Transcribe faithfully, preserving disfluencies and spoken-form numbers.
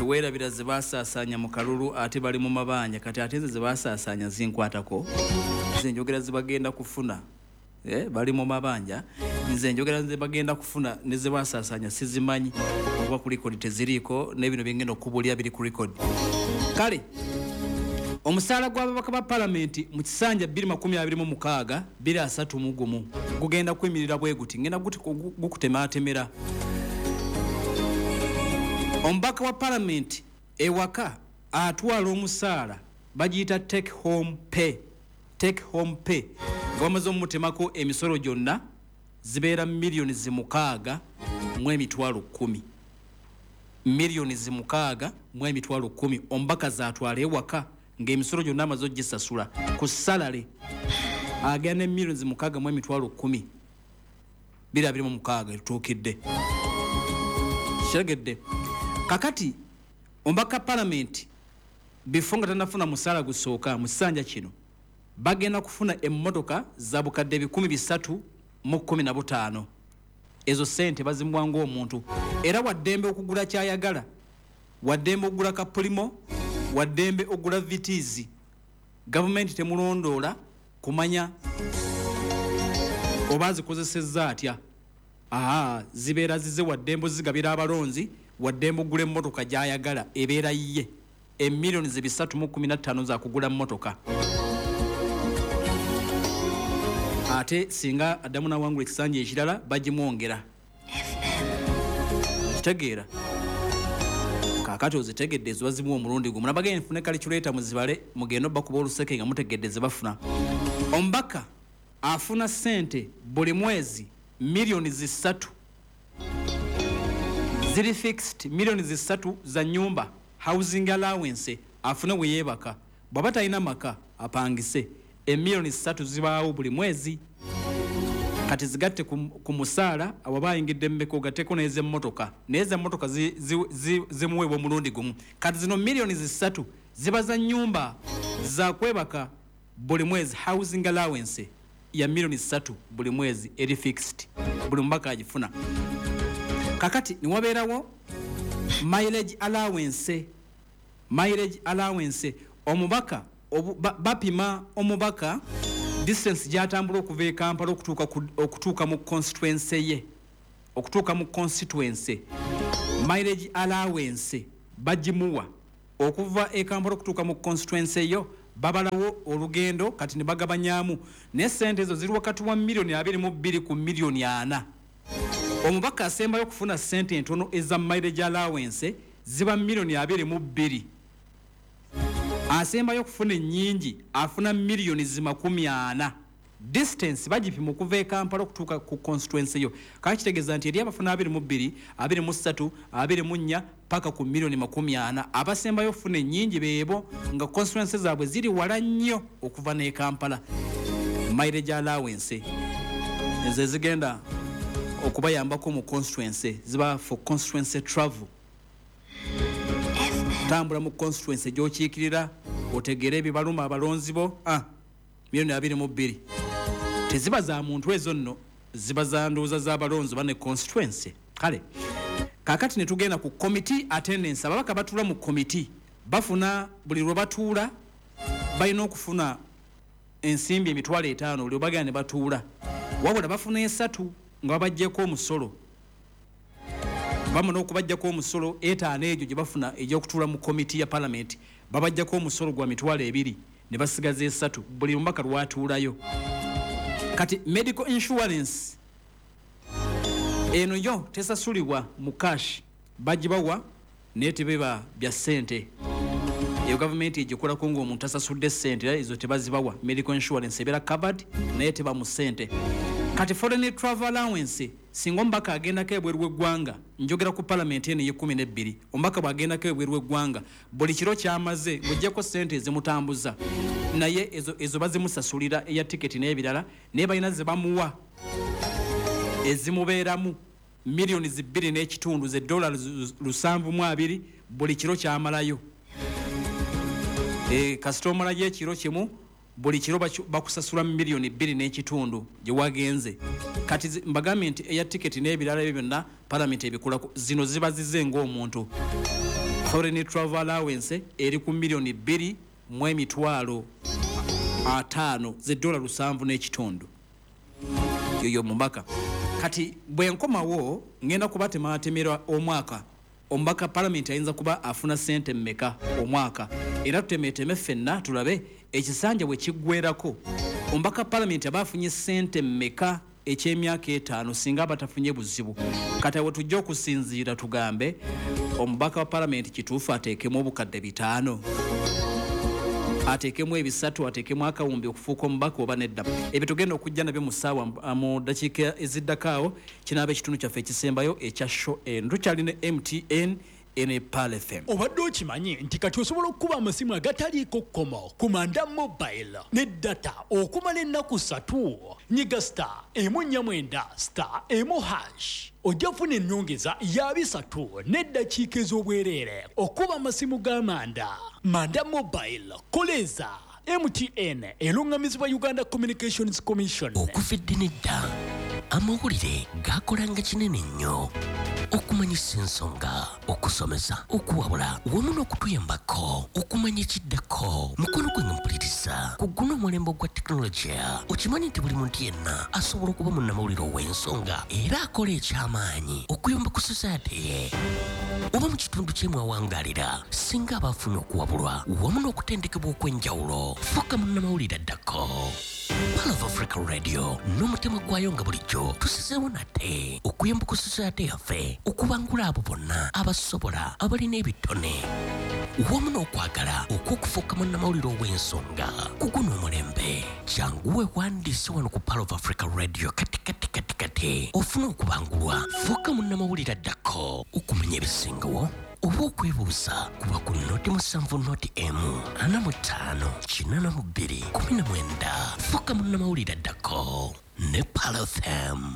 teweerabira ze baasaasaanya mu kalulu ate bali mu mabanja kati ate ze baasaasaanya zinkwatako nze njogera ze bagenda kufuna eh bali mu mabanja nze njogera ze bagenda kufuna ne ze baasaasaanya sizimanyi oba ku record teziriiko n'ebino byengenda okubulya biri ku record. Kale omusaala gw'ababaka ba palamenti mu kisanja bbiri makumi abiri mu mukaaga bbiri asatu mu gumu gugenda kwemirira bwe guti ngenda gukutematemera. Omubaka wa palamenti ewaka atwala omusaala bagiyita take home pay. Take home pay nga bamaze omutemako emisolo gyonna zibeera miliyoni zimukaaga mu emitwalo kumi. Miliyoni zimukaaga mu emitwalo kumi omubaka zatwala ewaka ng'emisolo gyonna amaze ogisasula ku salale agenda miliyoni zimukaaga mu emitwalo kumi bbiri abiri mu mukaaga etuukidde. Kitegedde kakati omubaka palamenti bifo nga tanafuna musaala gusooka mu kisanja kino bagenda kufuna emmotoka za bukadde bikumi bisatu mu kkumi na butaano. Ezo sente bazimuwa ng'omuntu era waddembe okugula kyayagala, waddembe okugula kapulimo, waddembe okugula vitiizi. Gavumenti temulondoola kumanya oba azikozesezza atya. Aha zibeera zize waddembe zigabira abalonzi, waddembe ogula emmotoka gy'ayagala ebeera yiye. Emiliyoni zibisatu mu kkumi na ttaano za kugula mmotoka. Ate singa addamu nawangula ekisanja ekirala bagimwongera. Kitegeera kaakati ozitegedde ezo bazimuwa omulundi gumu nabagenda nfune calculator muzibale mugenda bakuba oluseke nga mutegedde ze bafuna. Omubaka afuna sente buli mwezi miliyoni zisatu ziri fixed, miliyoni zisatu za nyumba housing allowance afune we yeebaka. Bw'aba talina maka apangise emiliyoni zisatu zibaawo buli mwezi. Kati zigatte ku musaala abo bayingidde mmeko gatteko n'eze mmotoka n'eze mmotoka zimuweebwa omulundi gumu. Kati zino miliyoni zisatu ziba za nyumba za kwebaka buli mwezi housing allowance ya miliyoni zisatu buli mwezi eri fixed buli mubaka agifuna. Kakati niwabeerawo mileage allowance. Mileage allowance omubaka bapima omubaka distance gyatambula okuva e Kampala okutuuka okutuuka mu constituency ye okutuuka mu constituency. Mileage allowance bagimuwa okuva e Kampala okutuuka mu constituency yo babalawo olugendo kati ne bagabanyaamu ne sente ezo ziri wakati wa miliyoni abiri mu bbiri ku miliyoni ana. Omubaka asembayo okufuna sente entono eza mileage allowance ziba miliyoni abiri mu bbiri. Asembayo okufuna ennyingi afuna miliyoni zimakumi ana. Distance bagipima okuva e Kampala okutuuka ku constituency yo. Kakitegeeza nti eri abafuna abiri mu bbiri, abiri mu ssatu, abiri mu nnya paka ku miliyoni makumi ana. Abasembayo okufuna ennyingi beebo nga constituency zaabwe ziri wala nnyo okuva ne Kampala. Mileage allowance ezo zigenda okubayambako mu constituency ziba for constituency travel. Tambula mu constituency gy'okiikirira otegere ebibaluma abalonzi bo ah miliyoni abiri mu bbiri teziba za muntu ezo nno ziba za ndowooza z'abalonzi bane constituency. Kale kaakati ne tugenda ku committee attendance. Ababaka batuula mu committee bafuna buli lwe batuula balina okufuna ensimbi emitwalo etaano buli bagenda ne batuula wabula bafuna esatu nga babajjeko omusolo. Bamuna okubajjako omusolo etaano egyo gye bafuna egy'okutuula mu komiti ya palamenti babajjako omusolo gwa mitwalo ebiri ne basigaza esatu buli mubaka lwatuulayo. Kati medical insurance eno yo tesasulibwa mu cash bagibawa naye tebeba bya ssente. Eyo gavumenti egikolako ng'omuntu asasudde ssente ezo tebazibawa. Medical insurance ebeera covered naye teba mu ssente. Kati foreign travel allowance singa omubaka agendako ebweru w'eggwanga njogera ku palamenti eno ey'ekkumi n'ebbiri omubaka bw'agendako ebweru w'eggwanga buli kiro kyamaze ng'oggyeko ssente ezimutambuza naye ezo, ezo bazimusasulira eya tiketi n'ebirala naye balina ze bamuwa ezimubeeramu miliyoni zibbiri n'ekitundu ze dola lusanvu mu abiri buli kiro kyamalayo. E, kasita omalayo ekiro kimu buli kiro bakusasula miliyoni bbiri n'ekitundu gye wagenze. Kati mbagambye nti eya tiketi n'ebirala ebyo byonna palamenti ebikolako zino ziba zize ng'omuntu foreign travel allowance eri ku milioni bbiri mu emitwalo ataano z'eddola lusanvu n'ekitundu yoyo mubaka kati bwe nkomawo ngenda kuba temaatemera omwaka omubaka parliament ayinza kuba afuna sente mmeka omwaka era tutemeeteme ffenna tulabe ekisanja bwe kiggwerako omubaka parliament aba afunye sente mmeka eky'emyaka etaano singa abatafunye buzibu kati we tujja okusinziira tugambe omubaka wa parliament kituufu ateekemu obukadde bitaano ateekemu ebisatu ateekemu akawumbi okufuuka omubaka oba nedda ebyo tugenda okujja nabyo mu ssaawa mu dakiika eziddakaawo kinaaba ekitundu kyaffe ekisembayo ekya show en tukyali ne M T N ene Pal F M. Obadde okimanyi nti kati osobola okukuba amasimu agataliiko kkomo ku Manda Mobile ne data okumala ennaku ssatu nyiga star emu nnya mwenda star emu hash ojja funa ennyongeza ya bisatu n'eddakiika ez'obwereere okuba amasimu ga Manda. Manda Mobile koleza M T N elungamizibwa Uganda Communications Commission. Okufidde nedda amawulire gakolanga kinene nnyo okumanyisa ensonga okusomesa okuwabula wamu n'okutuyambako okumanya ekiddako mukono gwe nga mpuliriza ku guno omulembe gwa tekinologiya okimanyi nti buli muntu yenna asobola okuba munnamawulire ow'ensonga era akola eky'amaanyi okuyamba ku society ye oba mu kitundu kye mwawangaalira singa abaafuna okuwabulwa wamu n'okutendekebwa okw'enjawulo fuuka munnamawulire addako. Pal of Africa Radio n'omutima gwayo nga bulijjo tusizeewo nate okuyamba ku society yaffe okubangula abo bonna abasobola abalina ebitone wamu n'okwagala okw'okufuuka munnamawulire ow'ensonga ku guno omulembe kyanguwe wandiise wano ku Pal of Africa Radio kati kati kati kati ofuna okubangulwa fuuka munnamawulire addako okumanya ebisingawo oba okwebuuza kuba ku noti musanvu noti emu ana mu ttaano kinaana mu bbiri kumi na mwenda fuuka munnamawulire addako ne Pal F M.